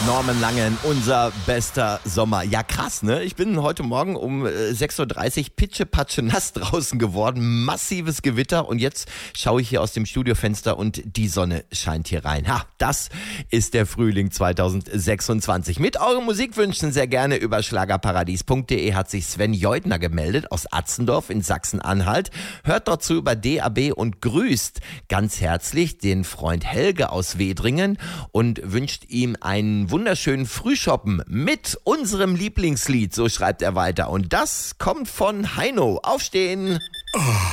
Norman Langen, unser bester Sommer. Ja, krass, ne? Ich bin heute Morgen um 6.30 Uhr pitschepatsche nass draußen geworden. Massives Gewitter und jetzt schaue ich hier aus dem Studiofenster und die Sonne scheint hier rein. Ha, das ist der Frühling 2026. Mit euren Musikwünschen sehr gerne über schlagerparadies.de hat sich Sven Jeutner gemeldet aus Atzendorf in Sachsen-Anhalt. Hört dort zu über DAB und grüßt ganz herzlich den Freund Helge aus Wedringen und wünscht ihm einen wunderschönen Frühschoppen mit unserem Lieblingslied, so schreibt er weiter. Und das kommt von Heino. Aufstehen!